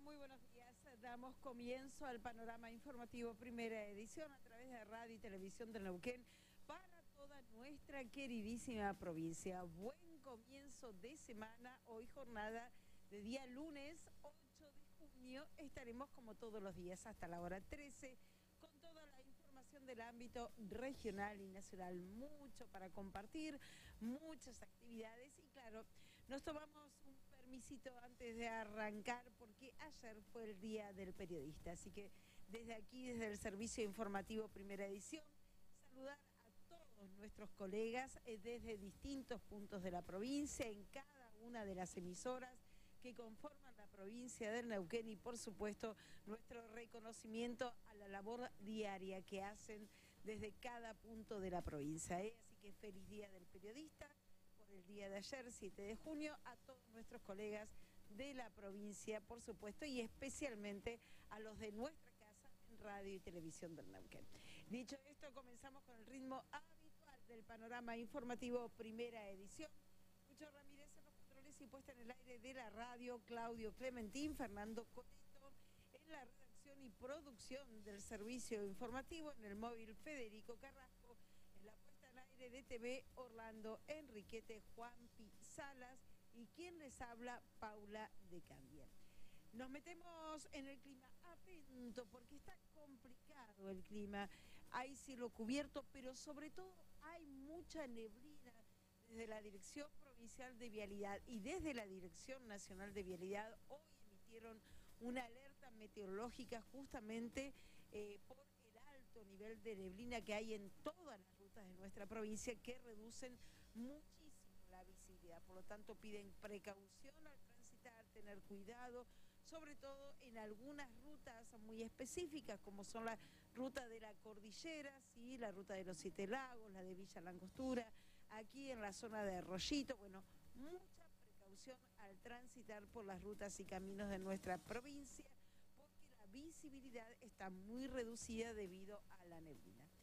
Muy buenos días. Damos comienzo al panorama informativo primera edición a través de radio y televisión de Neuquén para toda nuestra queridísima provincia. Buen comienzo de semana, hoy jornada de día lunes 8 de junio. Estaremos como todos los días hasta la hora 13 con toda la información del ámbito regional y nacional. Mucho para compartir, muchas actividades y claro, nos tomamos un permisito antes de arrancar porque ayer fue el Día del Periodista. Así que desde aquí, desde el Servicio Informativo Primera Edición, saludar a todos nuestros colegas desde distintos puntos de la provincia, en cada una de las emisoras que conforman la provincia del Neuquén y por supuesto nuestro reconocimiento a la labor diaria que hacen desde cada punto de la provincia. Así que feliz Día del Periodista por el día de ayer, 7 de junio, a todos nuestros colegas de la provincia, por supuesto, y especialmente a los de nuestra casa en radio y televisión del Neuquén. Dicho esto, comenzamos con el ritmo habitual del panorama informativo primera edición. Lucho Ramírez en los controles y puesta en el aire de la radio, Claudio Clementín, Fernando Coneto en la redacción y producción del servicio informativo, en el móvil Federico Carrasco, en la puesta al aire de TV Orlando Enriquete, Juanpi Salas y quien les habla, Paula de Candia. Nos metemos en el clima, atento porque está complicado el clima, hay cielo cubierto, pero sobre todo hay mucha neblina. Desde la Dirección Provincial de Vialidad y desde la Dirección Nacional de Vialidad hoy emitieron una alerta meteorológica justamente por el alto nivel de neblina que hay en todas las rutas de nuestra provincia que reducen muchísimo la visibilidad. Por lo tanto, piden precaución al transitar, tener cuidado, sobre todo en algunas rutas muy específicas, como son la ruta de la Cordillera, ¿sí? La ruta de los Siete Lagos, la de Villa Langostura, aquí en la zona de Arroyito. Bueno, mucha precaución al transitar por las rutas y caminos de nuestra provincia, porque la visibilidad está muy reducida debido a la neblina.